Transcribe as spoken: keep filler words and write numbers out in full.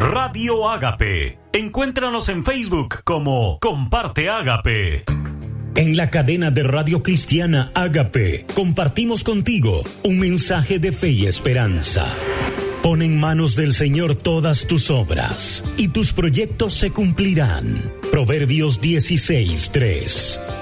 Radio Ágape. Encuéntranos en Facebook como Comparte Ágape. En la cadena de radio cristiana Ágape, compartimos contigo un mensaje de fe y esperanza. Pon en manos del Señor todas tus obras, y tus proyectos se cumplirán. Proverbios dieciséis tres.